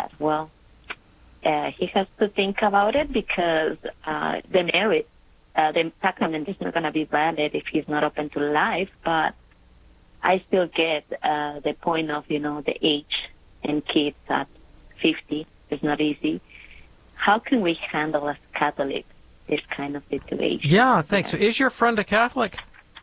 that, well, he has to think about it because the sacrament is not going to be valid if he's not open to life. But I still get the point of, the age and kids at 50 is not easy. How can we handle as Catholics this kind of situation? Yeah, thanks. So is your friend a Catholic?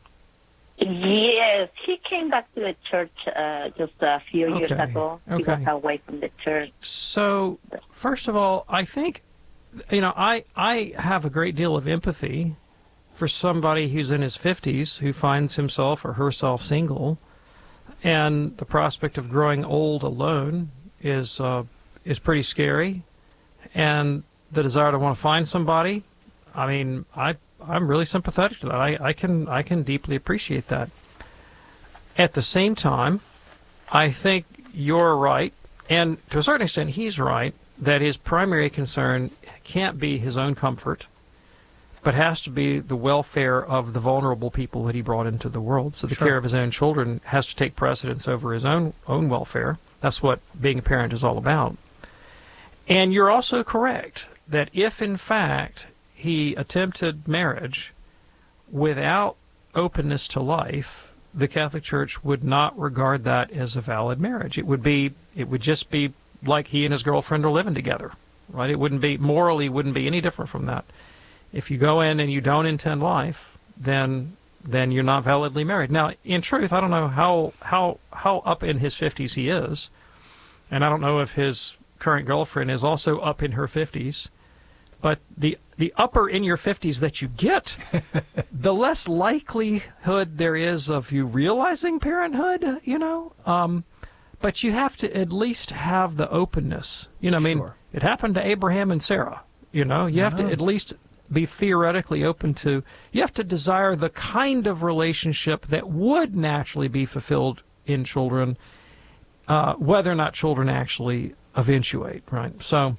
Yes, he came back to the church just a few years ago. He was away from the church. So, first of all, I think, I have a great deal of empathy for somebody who's in his 50s who finds himself or herself single, and the prospect of growing old alone is pretty scary, and the desire to want to find somebody. I mean, I'm really sympathetic to that. I can deeply appreciate that. At the same time, I think you're right, and to a certain extent he's right, that his primary concern can't be his own comfort, but has to be the welfare of the vulnerable people that he brought into the world. So the care of his own children has to take precedence over his own welfare. That's what being a parent is all about. And you're also correct that if, in fact, he attempted marriage without openness to life, the Catholic Church would not regard that as a valid marriage. It would just be like he and his girlfriend are living together, right? It wouldn't be any different from that. If you go in and you don't intend life, then you're not validly married. Now, in truth, I don't know how up in his 50s he is, and I don't know if his current girlfriend is also up in her 50s. But the upper in your 50s that you get, the less likelihood there is of you realizing parenthood, But you have to at least have the openness. I mean, it happened to Abraham and Sarah. You have to at least be theoretically open to, you have to desire the kind of relationship that would naturally be fulfilled in children, whether or not children actually eventuate, right? So,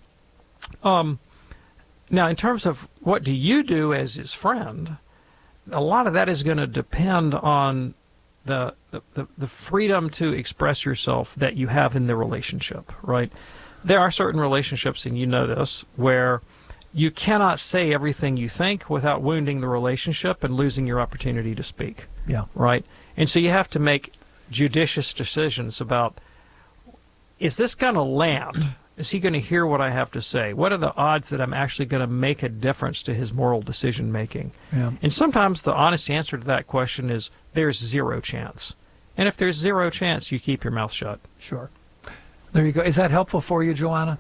now, in terms of what do you do as his friend, a lot of that is going to depend on the freedom to express yourself that you have in the relationship, right? There are certain relationships, and you know this, where you cannot say everything you think without wounding the relationship and losing your opportunity to speak. Yeah. Right? And so you have to make judicious decisions about, is this going to land? Is he going to hear what I have to say? What are the odds that I'm actually going to make a difference to his moral decision-making? Yeah. And sometimes the honest answer to that question is there's zero chance. And if there's zero chance, you keep your mouth shut. Sure. There you go. Is that helpful for you, Joanna?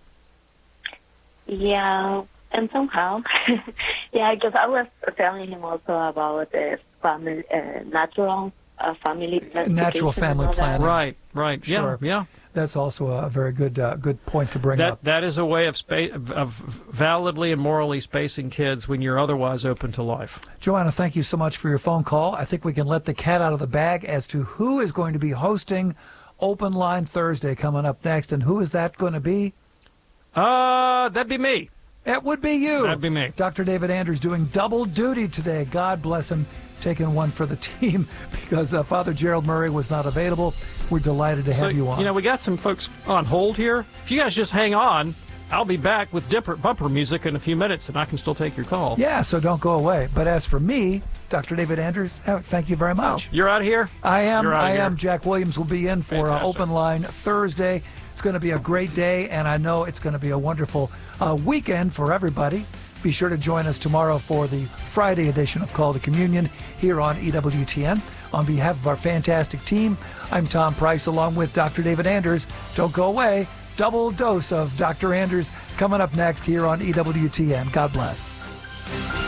Yeah, and somehow. Yeah, because I was telling him also about the family, natural family planning. Natural family planning. Right. Sure. Yeah. That's also a very good point to bring up. That is a way of validly and morally spacing kids when you're otherwise open to life. Joanna, thank you so much for your phone call. I think we can let the cat out of the bag as to who is going to be hosting Open Line Thursday coming up next. And who is that going to be? That'd be me. It would be you. That'd be me. Dr. David Anders doing double duty today. God bless him, taking one for the team because Father Gerald Murray was not available. We're delighted to have you on. We got some folks on hold here. If you guys just hang on, I'll be back with different bumper music in a few minutes, and I can still take your call. Yeah, so don't go away. But as for me, Dr. David Anders, thank you very much. Oh, you're out of here? I am. Jack Williams will be in for Open Line Thursday. It's going to be a great day, and I know it's going to be a wonderful weekend for everybody. Be sure to join us tomorrow for the Friday edition of Call to Communion here on EWTN. On behalf of our fantastic team, I'm Tom Price along with Dr. David Anders. Don't go away. Double dose of Dr. Anders coming up next here on EWTN. God bless.